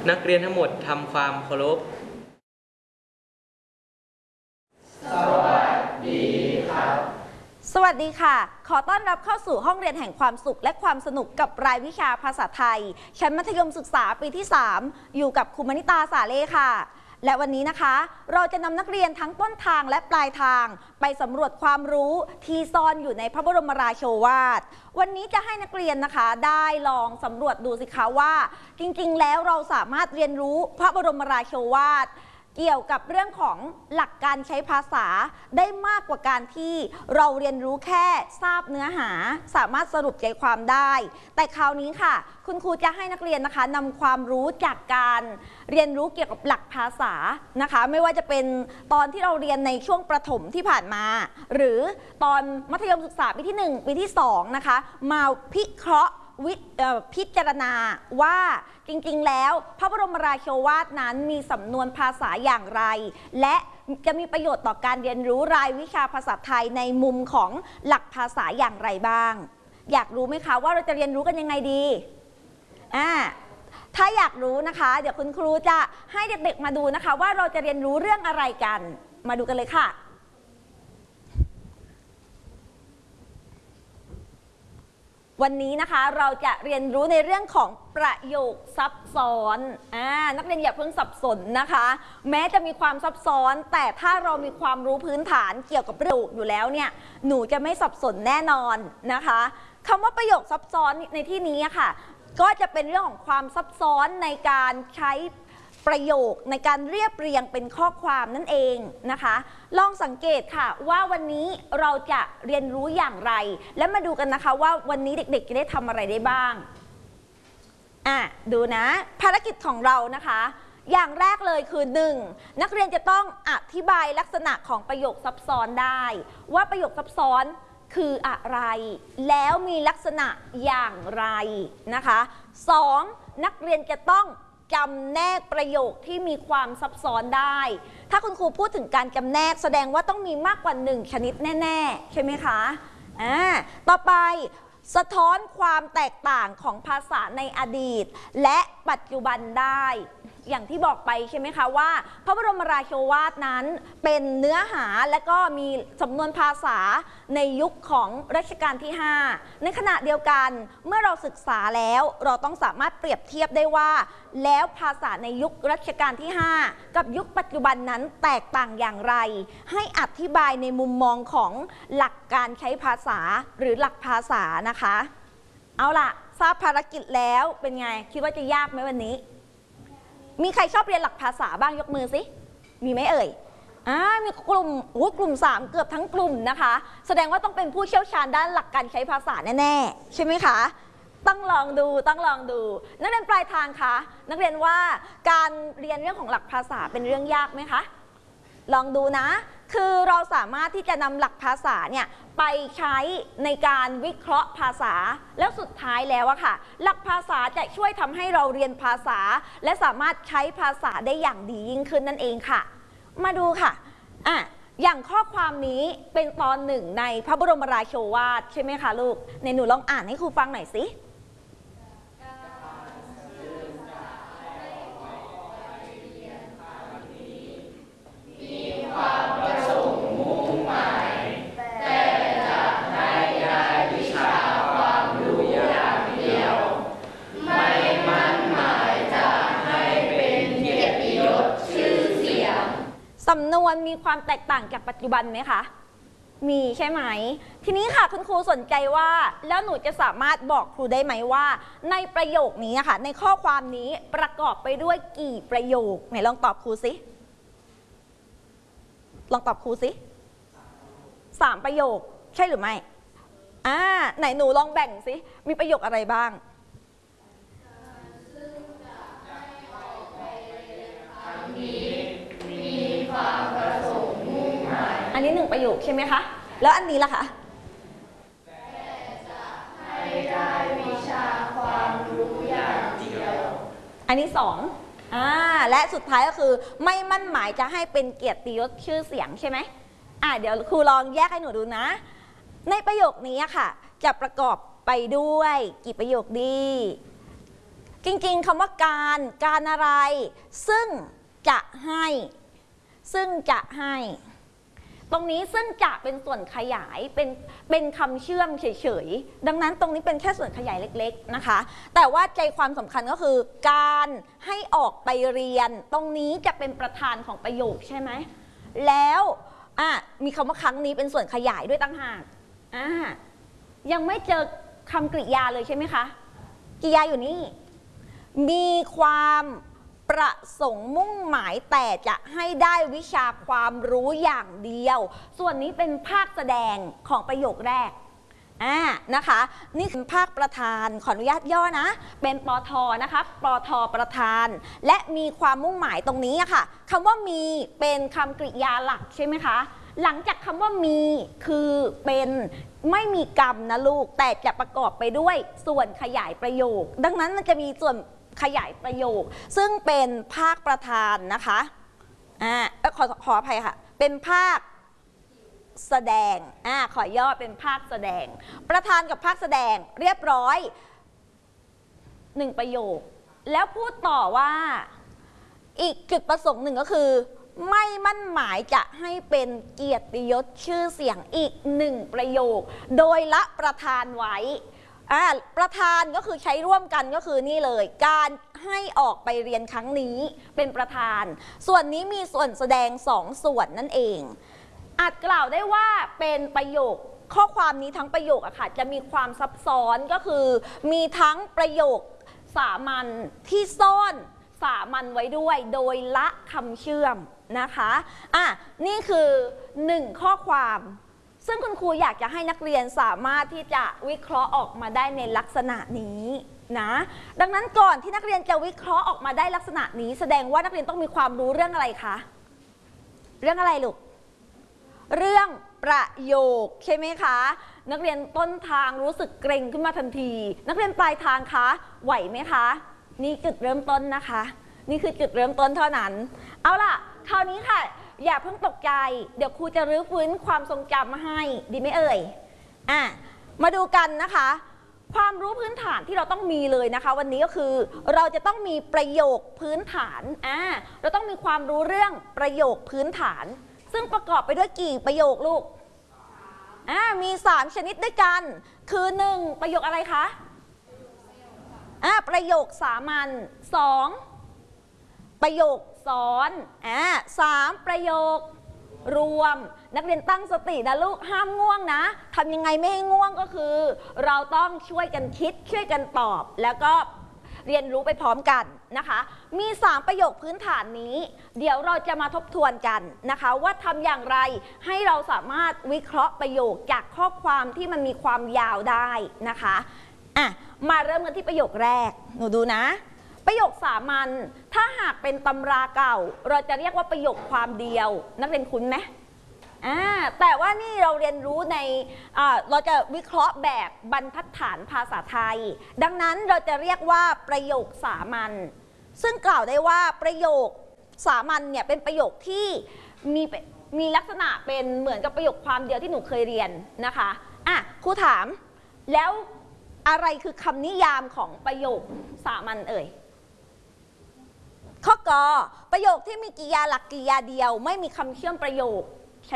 นักเรียนทั้งหมดทำความเคารพสวัสดีค่ะขอต้อนรับเข้าสู่ห้องเรียนแห่งความสุขและความสนุกกับรายวิชาภาษาไทยชั้นมัธยมศึกษาปีที่ 3อยู่กับครูมณิตาสาเล่ค่ะและวันนี้นะคะเราจะนำนักเรียนทั้งต้นทางและปลายทางไปสำรวจความรู้ที่ซ่อนอยู่ในพระบรมราโชวาทวันนี้จะให้นักเรียนนะคะได้ลองสำรวจดูสิคะว่าจริงๆแล้วเราสามารถเรียนรู้พระบรมราโชวาทเกี่ยวกับเรื่องของหลักการใช้ภาษาได้มากกว่าการที่เราเรียนรู้แค่ทราบเนื้อหาสามารถสรุปใจความได้แต่คราวนี้ค่ะคุณครูจะให้นักเรียนนะคะนำความรู้จากการเรียนรู้เกี่ยวกับหลักภาษานะคะไม่ว่าจะเป็นตอนที่เราเรียนในช่วงประถมที่ผ่านมาหรือตอนมัธยมศึกษาปีที่ 1 ปีที่ 2นะคะมาพิเคราะห์พิจารณาว่าจริงๆแล้วพระบรมราโชวาทนั้นมีสำนวนภาษาอย่างไรและจะมีประโยชน์ต่อการเรียนรู้รายวิชาภาษาไทยในมุมของหลักภาษาอย่างไรบ้างอยากรู้ไหมคะว่าเราจะเรียนรู้กันยังไงดีถ้าอยากรู้นะคะเดี๋ยวคุณครูจะให้เด็กๆมาดูนะคะว่าเราจะเรียนรู้เรื่องอะไรกันมาดูกันเลยค่ะวันนี้นะคะเราจะเรียนรู้ในเรื่องของประโยคซับซ้อนนักเรียนอย่าเพิ่งสับสนนะคะแม้จะมีความซับซ้อนแต่ถ้าเรามีความรู้พื้นฐานเกี่ยวกับประโยคอยู่แล้วเนี่ยหนูจะไม่สับสนแน่นอนนะคะคำว่าประโยคซับซ้อนในที่นี้ค่ะก็จะเป็นเรื่องของความซับซ้อนในการใช้ประโยคในการเรียบเรียงเป็นข้อความนั่นเองนะคะลองสังเกตค่ะว่าวันนี้เราจะเรียนรู้อย่างไรและมาดูกันนะคะว่าวันนี้เด็กๆจะได้ทำอะไรได้บ้างดูนะภารกิจของเรานะคะอย่างแรกเลยคือ 1. นักเรียนจะต้องอธิบายลักษณะของประโยคซับซ้อนได้ว่าประโยคซับซ้อนคืออะไรแล้วมีลักษณะอย่างไรนะคะ 2. นักเรียนจะต้องจำแนกประโยคที่มีความซับซ้อนได้ถ้าคุณครูพูดถึงการจำแนกแสดงว่าต้องมีมากกว่า1ชนิดแน่ๆใช่ไหมคะต่อไปสะท้อนความแตกต่างของภาษาในอดีตและปัจจุบันได้อย่างที่บอกไปใช่ไหมคะว่าพระบรมราโชวาทนั้นเป็นเนื้อหาและก็มีสำนวนภาษาในยุคของรัชกาลที่ 5ในขณะเดียวกันเมื่อเราศึกษาแล้วเราต้องสามารถเปรียบเทียบได้ว่าแล้วภาษาในยุครัชกาลที่ 5กับยุคปัจจุบันนั้นแตกต่างอย่างไรให้อธิบายในมุมมองของหลักการใช้ภาษาหรือหลักภาษานะคะเอาล่ะทราบภารกิจแล้วเป็นไงคิดว่าจะยากไหมวันนี้มีใครชอบเรียนหลักภาษาบ้างยกมือสิมีไหมเอ่ยมีกลุ่ม3เกือบทั้งกลุ่มนะคะแสดงว่าต้องเป็นผู้เชี่ยวชาญด้านหลักการใช้ภาษาแน่ๆใช่ไหมคะต้องลองดูนักเรียนปลายทางคะนักเรียนว่าการเรียนเรื่องของหลักภาษาเป็นเรื่องยากไหมคะลองดูนะคือเราสามารถที่จะนำหลักภาษาเนี่ยไปใช้ในการวิเคราะห์ภาษาแล้วสุดท้ายแล้วอะค่ะหลักภาษาจะช่วยทำให้เราเรียนภาษาและสามารถใช้ภาษาได้อย่างดียิ่งขึ้นนั่นเองค่ะมาดูค่ะอย่างข้อความนี้เป็นตอน1ในพระบรมราโชวาทใช่ไหมคะลูกในหนูลองอ่านให้ครูฟังหน่อยสิสำนวนมีความแตกต่างจากปัจจุบันไหมคะมีใช่ไหมทีนี้ค่ะคุณครูสนใจว่าแล้วหนูจะสามารถบอกครูได้ไหมว่าในประโยคนี้ค่ะในข้อความนี้ประกอบไปด้วยกี่ประโยคไหนลองตอบครูสิ3ประโยคใช่หรือไม่ไหนหนูลองแบ่งสิมีประโยคอะไรบ้างอันนี้1ประโยคใช่ไหมคะแล้วอันนี้ล่ะคะให้ได้วิชาความรู้อย่างเดียวอันนี้2และสุดท้ายก็คือไม่มั่นหมายจะให้เป็นเกียรติยศชื่อเสียงใช่ไหมเดี๋ยวครูลองแยกให้หนูดูนะในประโยคนี้ค่ะจะประกอบไปด้วยกี่ประโยคดีจริงๆคำว่าการอะไรซึ่งจะให้ตรงนี้ซึ่งจะเป็นส่วนขยายเป็นคำเชื่อมเฉยๆดังนั้นตรงนี้เป็นแค่ส่วนขยายเล็กๆนะคะแต่ว่าใจความสำคัญก็คือการให้ออกไปเรียนตรงนี้จะเป็นประธานของประโยคใช่ไหมแล้วมีคำว่าครั้งนี้เป็นส่วนขยายด้วยต่างหากยังไม่เจอคำกริยาเลยใช่ไหมคะกริยาอยู่นี่มีความประสงค์มุ่งหมายแต่จะให้ได้วิชาความรู้อย่างเดียวส่วนนี้เป็นภาคแสดงของประโยคแรกนะคะนี่คือภาคประธานขออนุญาตย่อนะเป็นปทนะคะปทประธานและมีความมุ่งหมายตรงนี้ค่ะคำว่ามีเป็นคำกริยาหลักใช่ไหมคะหลังจากคำว่ามีคือเป็นไม่มีกรรมนะลูกแต่จะประกอบไปด้วยส่วนขยายประโยคดังนั้นมันจะมีส่วนขยายประโยคซึ่งเป็นภาคประธานนะคะขออภัยค่ะเป็นภาคแสดงขอย่อเป็นภาคแสดงประธานกับภาคแสดงเรียบร้อย1ประโยคแล้วพูดต่อว่าอีกจุดประสงค์หนึ่งก็คือไม่มั่นหมายจะให้เป็นเกียรติยศชื่อเสียงอีก1ประโยคโดยละประธานไว้ประธานก็คือใช้ร่วมกันก็คือนี่เลยการให้ออกไปเรียนครั้งนี้เป็นประธานส่วนนี้มีส่วนแสดง2ส่วนนั่นเองอาจกล่าวได้ว่าเป็นประโยคข้อความนี้ทั้งประโยคอะค่ะจะมีความซับซ้อนก็คือมีทั้งประโยคสามัญที่ซ่อนสามัญไว้ด้วยโดยละคำเชื่อมนะคะนี่คือ1ข้อความซึ่งคุณครูอยากจะให้นักเรียนสามารถที่จะวิเคราะห์ออกมาได้ในลักษณะนี้นะดังนั้นก่อนที่นักเรียนจะวิเคราะห์ออกมาได้ลักษณะนี้แสดงว่านักเรียนต้องมีความรู้เรื่องอะไรคะเรื่องอะไรลูกเรื่องประโยคใช่ไหมคะนักเรียนต้นทางรู้สึกเกรงขึ้นมาทันทีนักเรียนปลายทางคะไหวไหมคะนี่จุดเริ่มต้นนะคะนี่คือจุดเริ่มต้นเท่านั้นเอาล่ะคราวนี้ค่ะอย่าเพิ่งตกใจเดี๋ยวครูจะรื้อฟื้นความทรงจำมาให้ดีไหมเอ่ยมาดูกันนะคะความรู้พื้นฐานที่เราต้องมีเลยนะคะวันนี้ก็คือเราจะต้องมีประโยคพื้นฐานเราต้องมีความรู้เรื่องประโยคพื้นฐานซึ่งประกอบไปด้วยกี่ประโยคลูกมี3ชนิดด้วยกันคือ1ประโยคอะไรคะประโยคสามัญ2ประโยคซ้อน3ประโยครวมนักเรียนตั้งสตินะลูกห้ามง่วงนะทำยังไงไม่ให้ง่วงก็คือเราต้องช่วยกันคิดช่วยกันตอบแล้วก็เรียนรู้ไปพร้อมกันนะคะมี3ประโยคพื้นฐานนี้เดี๋ยวเราจะมาทบทวนกันนะคะว่าทำอย่างไรให้เราสามารถวิเคราะห์ประโยคจากข้อความที่มันมีความยาวได้นะคะมาเริ่มกันที่ประโยคแรกหนูดูนะประโยคสามัญถ้าหากเป็นตำราเก่าเราจะเรียกว่าประโยคความเดียวนักเรียนคุ้นไหมแต่ว่านี่เราเรียนรู้ในเราจะวิเคราะห์แบบบรรทัดฐานภาษาไทยดังนั้นเราจะเรียกว่าประโยคสามัญซึ่งกล่าวได้ว่าประโยคสามัญเนี่ยเป็นประโยคที่มีลักษณะเป็นเหมือนกับประโยคความเดียวที่หนูเคยเรียนนะคะครูถามแล้วอะไรคือคำนิยามของประโยคสามัญเอ่ยข้อกอประโยคที่มีกริยาหลักกริยาเดียวไม่มีคำเชื่อมประโยค